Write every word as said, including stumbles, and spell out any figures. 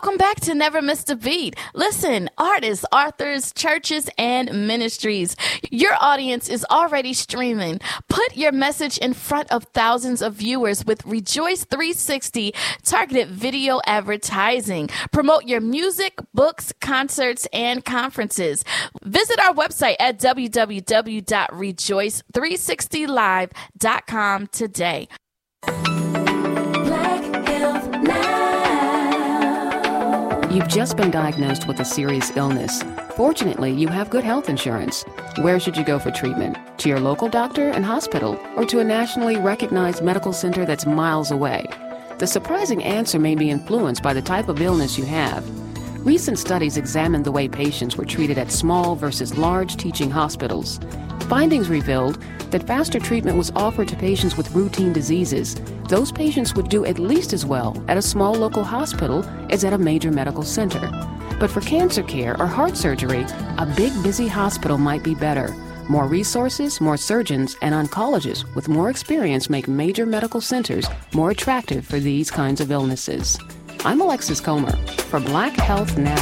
Welcome back to Never Missed a Beat. Listen, artists, authors, churches, and ministries, your audience is already streaming. Put your message in front of thousands of viewers with Rejoice three sixty targeted video advertising. Promote your music, books, concerts, and conferences. Visit our website at w w w dot rejoice three sixty live dot com today. Black Health Now. You've just been diagnosed with a serious illness. Fortunately, you have good health insurance. Where should you go for treatment? To your local doctor and hospital, or to a nationally recognized medical center that's miles away? The surprising answer may be influenced by the type of illness you have. Recent studies examined the way patients were treated at small versus large teaching hospitals. Findings revealed that faster treatment was offered to patients with routine diseases. Those patients would do at least as well at a small local hospital as at a major medical center. But for cancer care or heart surgery, a big, busy hospital might be better. More resources, more surgeons, and oncologists with more experience make major medical centers more attractive for these kinds of illnesses. I'm Alexis Comer for Black Health Now.